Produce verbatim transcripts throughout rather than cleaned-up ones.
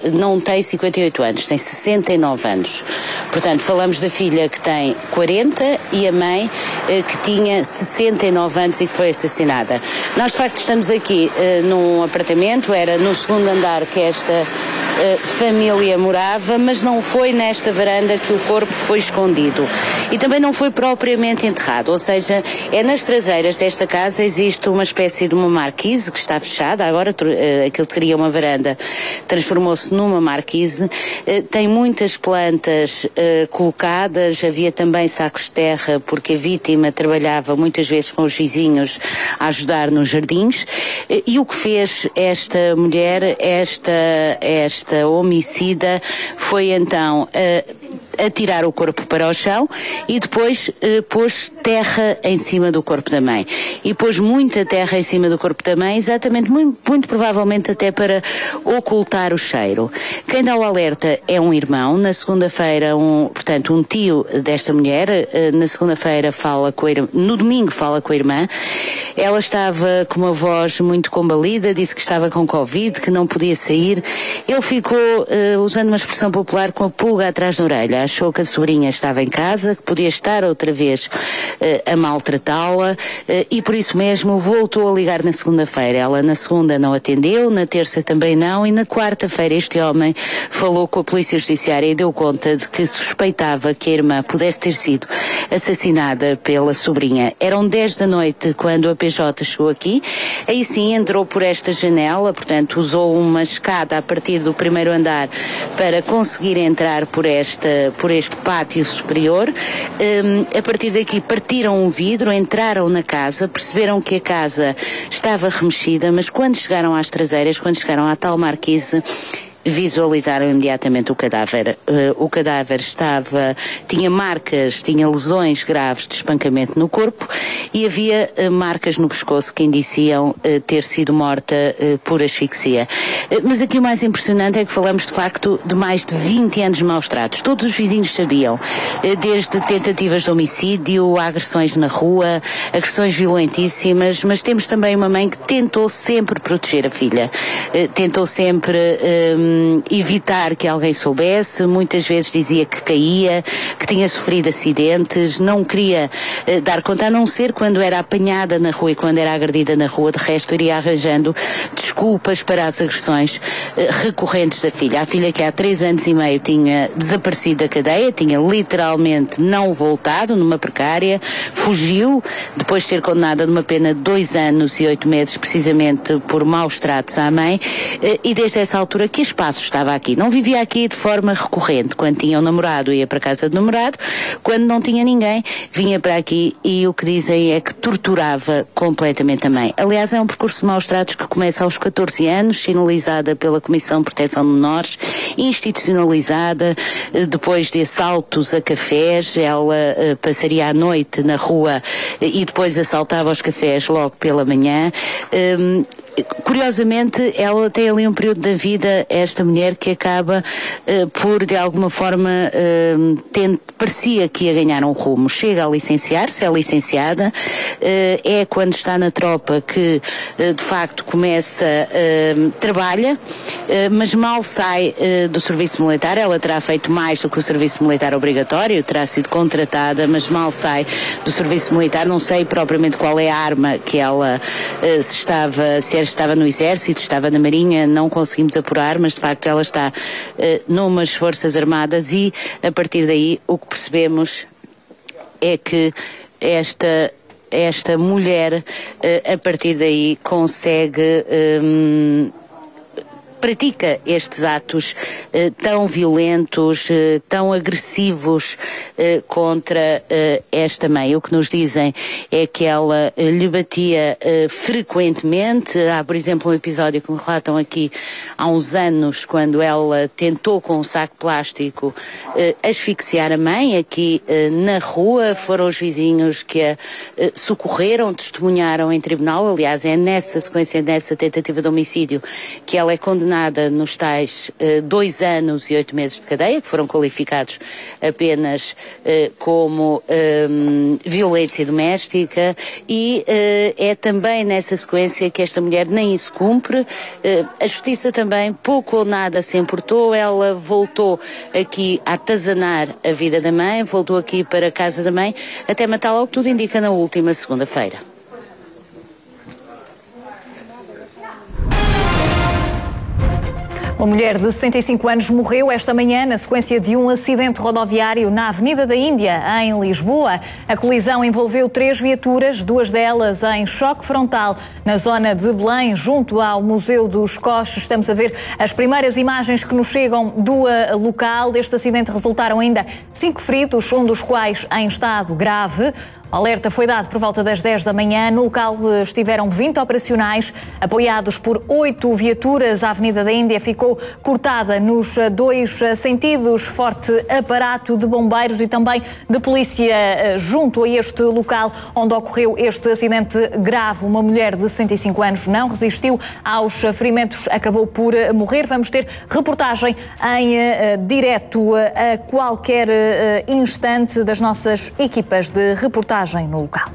não tem cinquenta e oito anos, tem sessenta e nove anos. Portanto, falamos da filha que tem quarenta e a mãe que tinha sessenta e nove anos e que foi assassinada. Nós, de facto, estamos aqui num apartamento, era no segundo andar que esta família morava, mas não foi nesta varanda que o corpo foi escondido. E também não foi propriamente enterrado, ou seja, é nas traseiras desta casa existe uma espécie de uma marquise que está fechada, agora aquilo seria uma varanda, transformou-se numa marquise, tem muitas plantas colocadas, havia também sacos de terra, porque a vítima trabalhava muitas vezes com os vizinhos a ajudar nos jardins, e o que fez esta mulher, esta, esta homicida, foi então uh, atirar o corpo para o chão e depois uh, pôs terra em cima do corpo da mãe. E pôs muita terra em cima do corpo da mãe, exatamente, muito, muito provavelmente até para ocultar o cheiro. Quem dá o alerta é um irmão. Na segunda-feira, um, portanto, um tio desta mulher, uh, na segunda-feira fala com a irmã, no domingo fala com a irmã. Ela estava com uma voz muito combalida, disse que estava com Covid, que não podia sair. Ele ficou, uh, usando uma expressão popular, com a pulga atrás da orelha. Achou que a sobrinha estava em casa, que podia estar outra vez uh, a maltratá-la, uh, e por isso mesmo voltou a ligar na segunda-feira. Ela na segunda não atendeu, na terça também não, e na quarta-feira este homem falou com a Polícia Judiciária e deu conta de que suspeitava que a irmã pudesse ter sido assassinada pela sobrinha. Eram dez da noite quando a P J chegou aqui, aí sim entrou por esta janela, portanto usou uma escada a partir do primeiro andar para conseguir entrar por esta, por este pátio superior. Um, a partir daqui partiram um vidro, entraram na casa, perceberam que a casa estava remexida, mas quando chegaram às traseiras, quando chegaram à tal marquise, visualizaram imediatamente o cadáver. Uh, o cadáver estava, tinha marcas, tinha lesões graves de espancamento no corpo e havia uh, marcas no pescoço que indiciam uh, ter sido morta uh, por asfixia. Uh, mas aqui o mais impressionante é que falamos de facto de mais de vinte anos de maus tratos. Todos os vizinhos sabiam, uh, desde tentativas de homicídio, agressões na rua, agressões violentíssimas, mas temos também uma mãe que tentou sempre proteger a filha. Uh, tentou sempre uh, evitar que alguém soubesse, muitas vezes dizia que caía, que tinha sofrido acidentes, não queria uh, dar conta, a não ser quando era apanhada na rua e quando era agredida na rua. De resto iria arranjando desculpas para as agressões uh, recorrentes da filha. A filha que há três anos e meio tinha desaparecido da cadeia, tinha literalmente não voltado, numa precária, fugiu, depois de ser condenada numa pena de dois anos e oito meses, precisamente por maus tratos à mãe, uh, e desde essa altura que a Espaço estava aqui. Não vivia aqui de forma recorrente. Quando tinha um namorado, ia para a casa do namorado. Quando não tinha ninguém, vinha para aqui e o que dizem é que torturava completamente a mãe. Aliás, é um percurso de maus tratos que começa aos catorze anos, sinalizada pela Comissão de Proteção de Menores, institucionalizada, depois de assaltos a cafés. Ela uh, passaria a noite na rua uh, e depois assaltava os cafés logo pela manhã. Um, Curiosamente, ela tem ali um período da vida, esta mulher, que acaba uh, por, de alguma forma, uh, tente, parecia que ia ganhar um rumo. Chega a licenciar-se, é licenciada, uh, é quando está na tropa que, uh, de facto, começa, uh, trabalha, uh, mas mal sai uh, do serviço militar. Ela terá feito mais do que o serviço militar obrigatório, terá sido contratada, mas mal sai do serviço militar. Não sei propriamente qual é a arma que ela uh, se estava, se era estava no Exército, estava na Marinha, não conseguimos apurar, mas de facto ela está uh, numas Forças Armadas e a partir daí o que percebemos é que esta, esta mulher uh, a partir daí consegue um, pratica estes atos eh, tão violentos, eh, tão agressivos eh, contra eh, esta mãe. O que nos dizem é que ela eh, lhe batia eh, frequentemente. Há, por exemplo, um episódio que me relatam aqui há uns anos, quando ela tentou com um saco plástico eh, asfixiar a mãe aqui eh, na rua. Foram os vizinhos que a eh, socorreram, testemunharam em tribunal. Aliás, é nessa sequência, nessa tentativa de homicídio, que ela é condenada condenada nos tais uh, dois anos e oito meses de cadeia, que foram qualificados apenas uh, como um, violência doméstica, e uh, é também nessa sequência que esta mulher nem isso cumpre. Uh, a Justiça também pouco ou nada se importou, ela voltou aqui a atazanar a vida da mãe, voltou aqui para a casa da mãe, até matá-la, o que tudo indica, na última segunda-feira. Uma mulher de sessenta e cinco anos morreu esta manhã na sequência de um acidente rodoviário na Avenida da Índia, em Lisboa. A colisão envolveu três viaturas, duas delas em choque frontal, na zona de Belém, junto ao Museu dos Coches. Estamos a ver as primeiras imagens que nos chegam do local. Deste acidente resultaram ainda cinco feridos, um dos quais em estado grave. O alerta foi dado por volta das dez da manhã. No local estiveram vinte operacionais, apoiados por oito viaturas. A Avenida da Índia ficou cortada nos dois sentidos. Forte aparato de bombeiros e também de polícia junto a este local onde ocorreu este acidente grave. Uma mulher de sessenta e cinco anos não resistiu aos ferimentos, acabou por morrer. Vamos ter reportagem em uh, direto a qualquer uh, instante das nossas equipas de reportagem no local.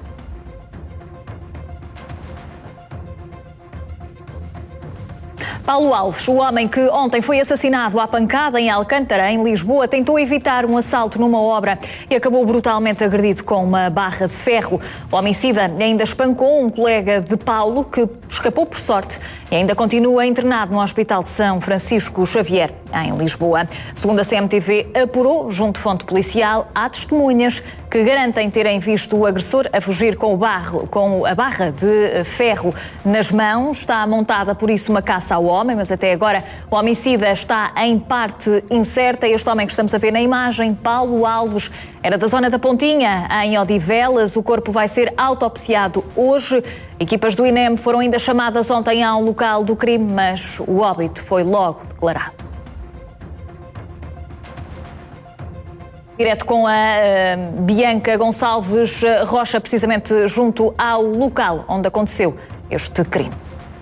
Paulo Alves, o homem que ontem foi assassinado à pancada em Alcântara, em Lisboa, tentou evitar um assalto numa obra e acabou brutalmente agredido com uma barra de ferro. O homicida ainda espancou um colega de Paulo, que escapou por sorte e ainda continua internado no Hospital de São Francisco Xavier, em Lisboa. Segundo a C M T V apurou, junto de fonte policial, há testemunhas que garantem terem visto o agressor a fugir com, o barro, com a barra de ferro nas mãos. Está montada, por isso, uma caça ao homem, mas até agora o homicida está em parte incerta. Este homem que estamos a ver na imagem, Paulo Alves, era da zona da Pontinha, em Odivelas. O corpo vai ser autopsiado hoje. Equipas do I N E M foram ainda chamadas ontem ao local do crime, mas o óbito foi logo declarado. Direto com a uh, Bianca Gonçalves Rocha, precisamente junto ao local onde aconteceu este crime.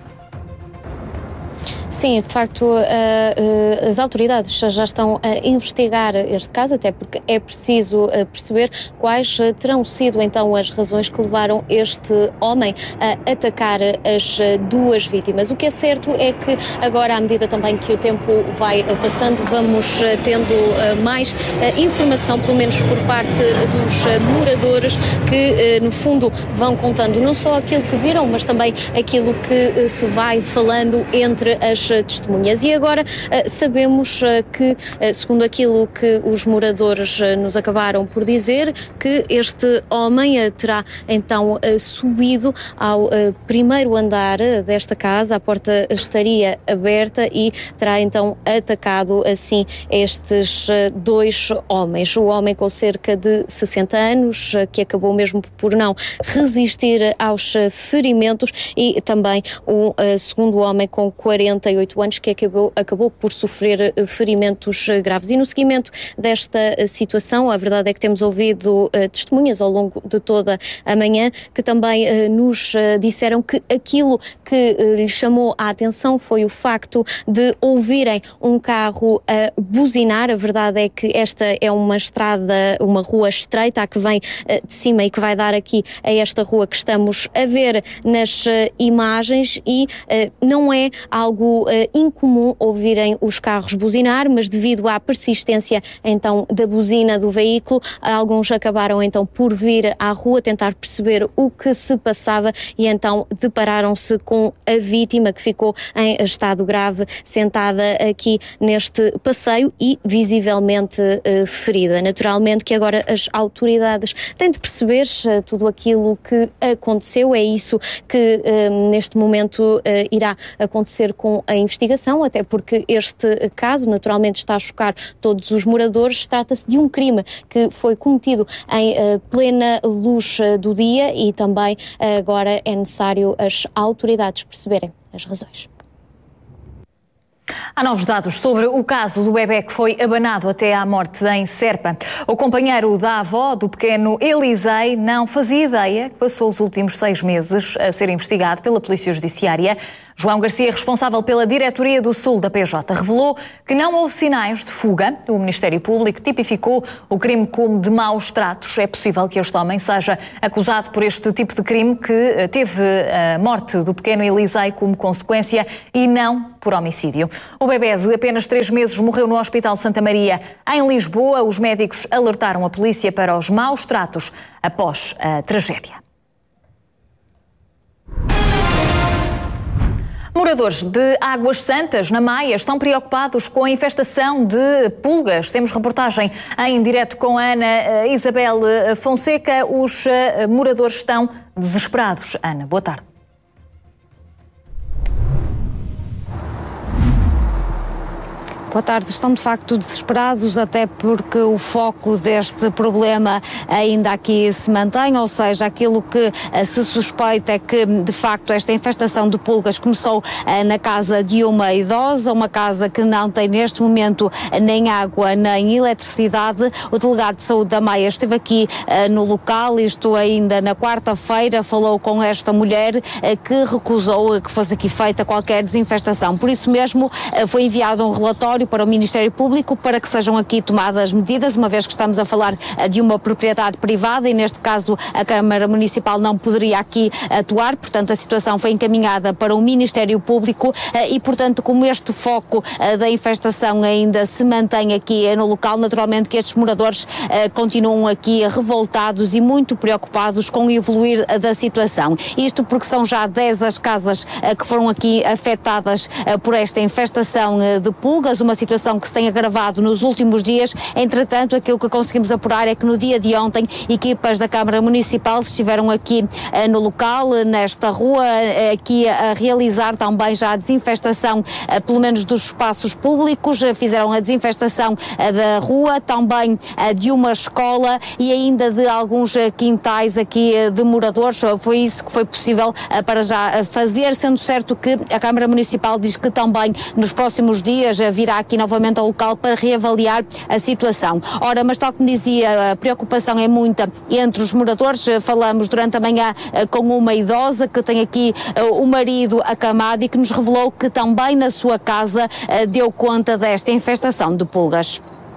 Sim, de facto, uh, uh, as autoridades já estão a investigar este caso, até porque é preciso uh, perceber quais uh, terão sido então as razões que levaram este homem a atacar as uh, duas vítimas. O que é certo é que agora, à medida também que o tempo vai uh, passando, vamos uh, tendo uh, mais uh, informação, pelo menos por parte dos uh, moradores, que uh, no fundo vão contando não só aquilo que viram, mas também aquilo que uh, se vai falando entre as testemunhas. E agora uh, sabemos uh, que, uh, segundo aquilo que os moradores uh, nos acabaram por dizer, que este homem uh, terá então uh, subido ao uh, primeiro andar uh, desta casa, a porta estaria aberta e terá então atacado assim estes uh, dois homens. O homem com cerca de sessenta anos, uh, que acabou mesmo por não resistir aos uh, ferimentos, e também o uh, segundo homem com quarenta e oito anos, que acabou, acabou por sofrer ferimentos graves. E no seguimento desta situação, a verdade é que temos ouvido uh, testemunhas ao longo de toda a manhã que também uh, nos uh, disseram que aquilo que uh, lhes chamou a atenção foi o facto de ouvirem um carro a uh, buzinar. A verdade é que esta é uma estrada, uma rua estreita, a que vem uh, de cima e que vai dar aqui a esta rua que estamos a ver nas uh, imagens, e uh, não é algo uh, incomum ouvirem os carros buzinar, mas devido à persistência então da buzina do veículo, alguns acabaram então por vir à rua tentar perceber o que se passava e então depararam-se com a vítima, que ficou em estado grave, sentada aqui neste passeio e visivelmente uh, ferida. Naturalmente que agora as autoridades têm de perceber uh, tudo aquilo que aconteceu. É isso que uh, neste momento uh, irá acontecer com a investigação, até porque este caso naturalmente está a chocar todos os moradores. Trata-se de um crime que foi cometido em uh, plena luz uh, do dia, e também uh, agora é necessário as autoridades perceberem as razões. Há novos dados sobre o caso do bebé que foi abanado até à morte em Serpa. O companheiro da avó do pequeno Elisei não fazia ideia que passou os últimos seis meses a ser investigado pela Polícia Judiciária. João Garcia, responsável pela Diretoria do Sul da P J, revelou que não houve sinais de fuga. O Ministério Público tipificou o crime como de maus tratos. É possível que este homem seja acusado por este tipo de crime que teve a morte do pequeno Elisei como consequência e não por homicídio. O bebé de apenas três meses morreu no Hospital Santa Maria, em Lisboa. Os médicos alertaram a polícia para os maus tratos após a tragédia. Moradores de Águas Santas, na Maia, estão preocupados com a infestação de pulgas. Temos reportagem em direto com a Ana Isabel Fonseca. Os moradores estão desesperados. Ana, boa tarde. Boa tarde. Estão de facto desesperados, até porque o foco deste problema ainda aqui se mantém, ou seja, aquilo que se suspeita é que de facto esta infestação de pulgas começou na casa de uma idosa, uma casa que não tem neste momento nem água nem eletricidade. O delegado de saúde da Maia esteve aqui no local, isto ainda na quarta-feira, falou com esta mulher que recusou que fosse aqui feita qualquer desinfestação. Por isso mesmo foi enviado um relatório para o Ministério Público para que sejam aqui tomadas medidas, uma vez que estamos a falar de uma propriedade privada e neste caso a Câmara Municipal não poderia aqui atuar, portanto a situação foi encaminhada para o Ministério Público e portanto como este foco da infestação ainda se mantém aqui no local, naturalmente que estes moradores continuam aqui revoltados e muito preocupados com o evoluir da situação. Isto porque são já dez as casas que foram aqui afetadas por esta infestação de pulgas, uma situação que se tem agravado nos últimos dias. Entretanto, aquilo que conseguimos apurar é que no dia de ontem equipas da Câmara Municipal estiveram aqui uh, no local, nesta rua, uh, aqui a realizar também já a desinfestação, uh, pelo menos dos espaços públicos, uh, fizeram a desinfestação uh, da rua, também uh, de uma escola e ainda de alguns uh, quintais aqui uh, de moradores. Uh, foi isso que foi possível uh, para já uh, fazer, sendo certo que a Câmara Municipal diz que também nos próximos dias uh, virá aqui novamente ao local para reavaliar a situação. Ora, mas tal como dizia, a preocupação é muita entre os moradores. Falamos durante a manhã com uma idosa que tem aqui o marido acamado e que nos revelou que também na sua casa deu conta desta infestação de pulgas.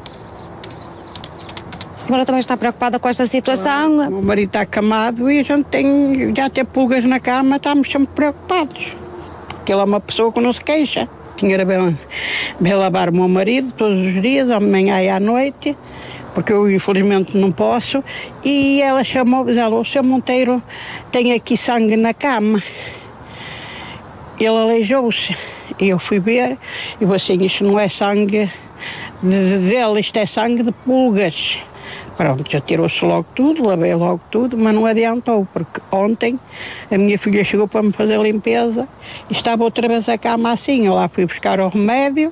A senhora também está preocupada com esta situação? O marido está acamado e a gente tem, já ter pulgas na cama, estamos sempre preocupados. Porque ele é uma pessoa que não se queixa. Tinha bem, bem lavar o meu marido todos os dias, à manhã e à noite, porque eu infelizmente não posso. E ela chamou, diz ela, o seu Monteiro tem aqui sangue na cama. Ele aleijou-se. E eu fui ver, e vou assim, isto não é sangue de, dela, isto é sangue de pulgas. Pronto, já tirou-se logo tudo, lavei logo tudo, mas não adiantou, porque ontem a minha filha chegou para me fazer a limpeza e estava outra vez a cama assim. Eu lá fui buscar o remédio.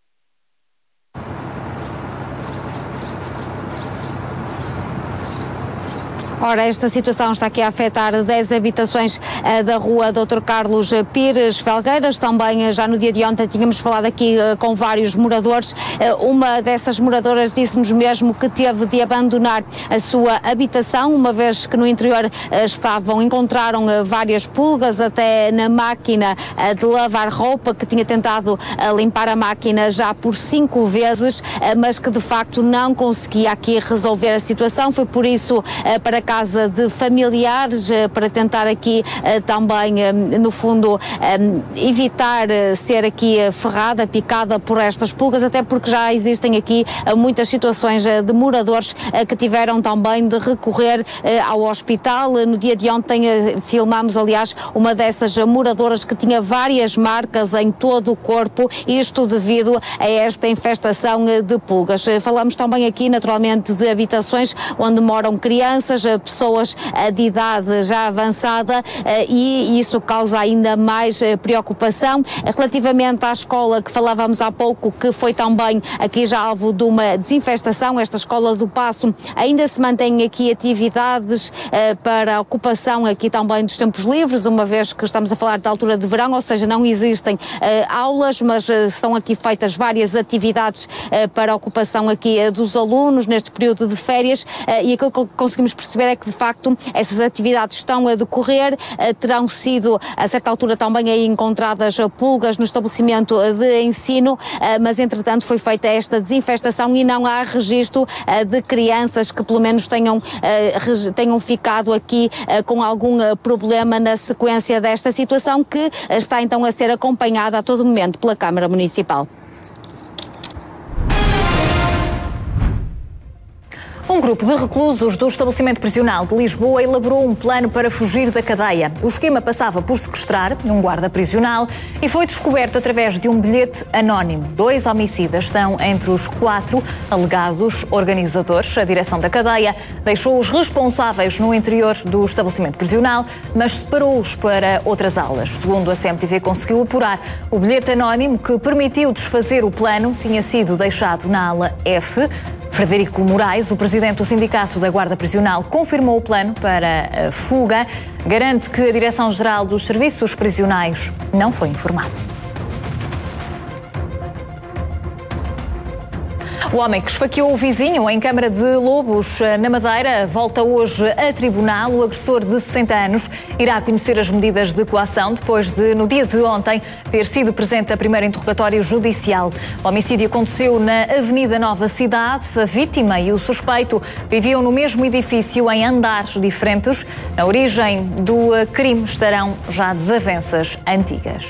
Ora, esta situação está aqui a afetar dez habitações uh, da rua doutor Carlos Pires Felgueiras. Também uh, já no dia de ontem tínhamos falado aqui uh, com vários moradores. Uh, uma dessas moradoras disse-nos mesmo que teve de abandonar a sua habitação, uma vez que no interior uh, estavam, encontraram uh, várias pulgas, até na máquina uh, de lavar roupa, que tinha tentado uh, limpar a máquina já por cinco vezes, uh, mas que de facto não conseguia aqui resolver a situação. Foi por isso uh, para cá casa de familiares, para tentar aqui também, no fundo, evitar ser aqui ferrada, picada por estas pulgas, até porque já existem aqui muitas situações de moradores que tiveram também de recorrer ao hospital. No dia de ontem filmámos, aliás, uma dessas moradoras que tinha várias marcas em todo o corpo, isto devido a esta infestação de pulgas. Falamos também aqui, naturalmente, de habitações onde moram crianças, pessoas de idade já avançada e isso causa ainda mais preocupação. Relativamente à escola que falávamos há pouco, que foi também aqui já alvo de uma desinfestação, esta escola do Paço, ainda se mantém aqui atividades para a ocupação aqui também dos tempos livres, uma vez que estamos a falar da altura de verão, ou seja, não existem aulas, mas são aqui feitas várias atividades para a ocupação aqui dos alunos neste período de férias e aquilo que conseguimos perceber é que de facto essas atividades estão a decorrer, terão sido a certa altura também aí encontradas pulgas no estabelecimento de ensino, mas entretanto foi feita esta desinfestação e não há registro de crianças que pelo menos tenham, tenham ficado aqui com algum problema na sequência desta situação, que está então a ser acompanhada a todo momento pela Câmara Municipal. Um grupo de reclusos do estabelecimento prisional de Lisboa elaborou um plano para fugir da cadeia. O esquema passava por sequestrar um guarda prisional e foi descoberto através de um bilhete anónimo. Dois homicidas estão entre os quatro alegados organizadores. A direção da cadeia deixou os responsáveis no interior do estabelecimento prisional, mas separou-os para outras aulas. Segundo a C M T V conseguiu apurar, o bilhete anónimo que permitiu desfazer o plano tinha sido deixado na ala F. Frederico Moraes, o presidente do Sindicato da Guarda Prisional, confirmou o plano para a fuga. Garante que a Direção-Geral dos Serviços Prisionais não foi informada. O homem que esfaqueou o vizinho em Câmara de Lobos, na Madeira, volta hoje a tribunal. O agressor de sessenta anos irá conhecer as medidas de coação depois de, no dia de ontem, ter sido presente a primeiro interrogatório judicial. O homicídio aconteceu na Avenida Nova Cidade. A vítima e o suspeito viviam no mesmo edifício em andares diferentes. Na origem do crime estarão já desavenças antigas.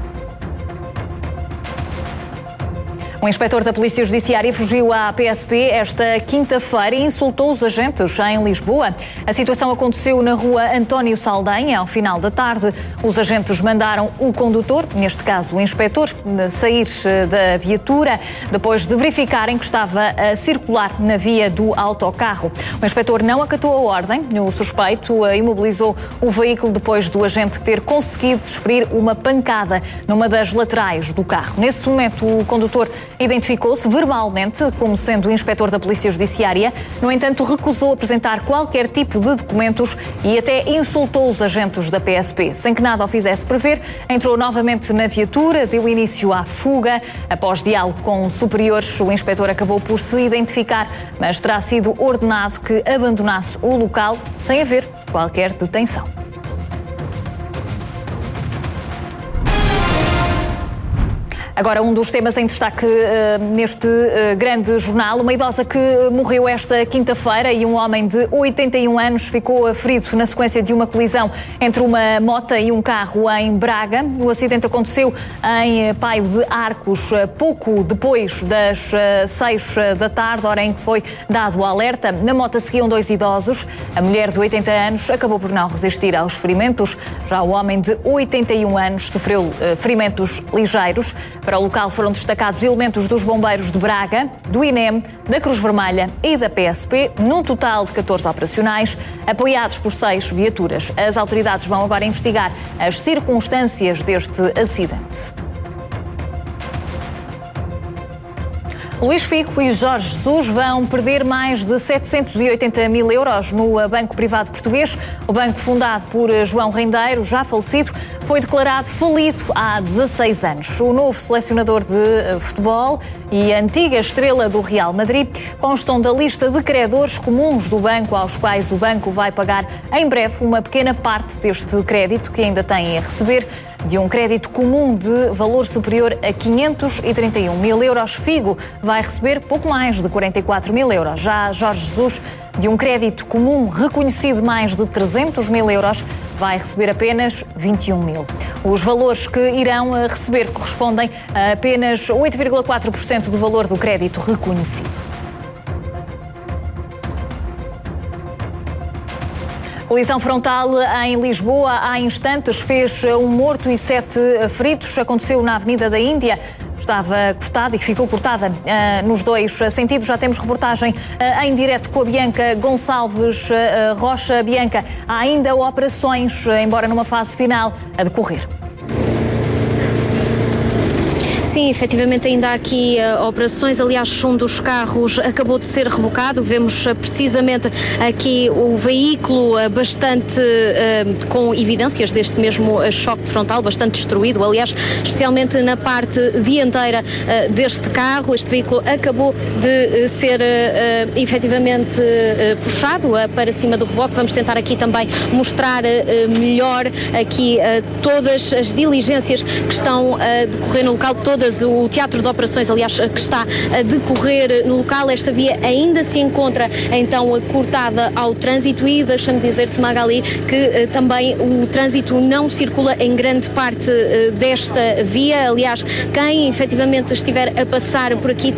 Um inspetor da Polícia Judiciária fugiu à P S P esta quinta-feira e insultou os agentes em Lisboa. A situação aconteceu na rua António Saldanha, ao final da tarde. Os agentes mandaram o condutor, neste caso o inspetor, sair da viatura depois de verificarem que estava a circular na via do autocarro. O inspetor não acatou a ordem. O suspeito imobilizou o veículo depois do agente ter conseguido desferir uma pancada numa das laterais do carro. Nesse momento, o condutor identificou-se verbalmente como sendo o inspetor da Polícia Judiciária. No entanto, recusou apresentar qualquer tipo de documentos e até insultou os agentes da P S P. Sem que nada o fizesse prever, entrou novamente na viatura, deu início à fuga. Após diálogo com superiores, o inspetor acabou por se identificar, mas terá sido ordenado que abandonasse o local sem haver qualquer detenção. Agora, um dos temas em destaque uh, neste uh, grande jornal. Uma idosa que morreu esta quinta-feira e um homem de oitenta e um anos ficou ferido na sequência de uma colisão entre uma moto e um carro em Braga. O acidente aconteceu em Paio de Arcos, pouco depois das uh, seis da tarde, hora em que foi dado o alerta. Na moto seguiam dois idosos. A mulher de oitenta anos acabou por não resistir aos ferimentos. Já o homem de oitenta e um anos sofreu uh, ferimentos ligeiros. Para o local foram destacados elementos dos bombeiros de Braga, do I N E M, da Cruz Vermelha e da P S P, num total de catorze operacionais, apoiados por seis viaturas. As autoridades vão agora investigar as circunstâncias deste acidente. Luís Figo e Jorge Jesus vão perder mais de setecentos e oitenta mil euros no Banco Privado Português. O banco, fundado por João Rendeiro, já falecido, foi declarado falido há dezasseis anos. O novo selecionador de futebol e a antiga estrela do Real Madrid constam da lista de credores comuns do banco, aos quais o banco vai pagar em breve uma pequena parte deste crédito que ainda tem a receber. De um crédito comum de valor superior a quinhentos e trinta e um mil euros, Figo vai receber pouco mais de quarenta e quatro mil euros. Já Jorge Jesus, de um crédito comum reconhecido mais de trezentos mil euros, vai receber apenas vinte e um mil. Os valores que irão receber correspondem a apenas oito vírgula quatro por cento do valor do crédito reconhecido. Colisão frontal em Lisboa há instantes fez um morto e sete feridos. Aconteceu na Avenida da Índia, estava cortada e ficou cortada uh, nos dois sentidos. Já temos reportagem uh, em direto com a Bianca Gonçalves uh, Rocha. Bianca, há ainda operações, uh, embora numa fase final, a decorrer. Sim, efetivamente ainda há aqui uh, operações. Aliás, um dos carros acabou de ser rebocado. Vemos uh, precisamente aqui o veículo uh, bastante uh, com evidências deste mesmo uh, choque frontal, bastante destruído. Aliás, especialmente na parte dianteira uh, deste carro. Este veículo acabou de uh, ser uh, uh, efetivamente uh, puxado uh, para cima do reboque. Vamos tentar aqui também mostrar uh, melhor aqui uh, todas as diligências que estão a decorrer no local, todas o teatro de operações, aliás, que está a decorrer no local. Esta via ainda se encontra então cortada ao trânsito e deixa-me dizer-te, Magali, que também o trânsito não circula em grande parte desta via. Aliás, quem efetivamente estiver a passar por aqui